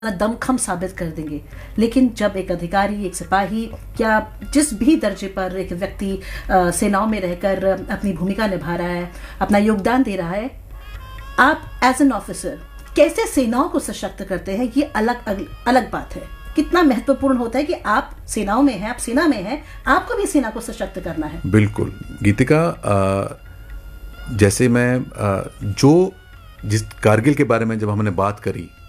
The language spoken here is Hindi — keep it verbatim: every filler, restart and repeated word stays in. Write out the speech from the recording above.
दमखम साबित कर देंगे। लेकिन जब एक अधिकारी, एक सिपाही या जिस भी दर्जे पर एक व्यक्ति सेनाओं में रहकर अपनी भूमिका निभा रहा है, अपना योगदान दे रहा है, आप एज एन ऑफिसर कैसे सेनाओं को सशक्त करते हैं, ये अलग अलग, अलग बात है। कितना महत्वपूर्ण होता है कि आप सेनाओं में हैं, आप सेना में हैं, आपको भी सेना को सशक्त करना है। बिल्कुल गीतिका, जैसे मैं जो जिस कारगिल के बारे में जब हमने बात करी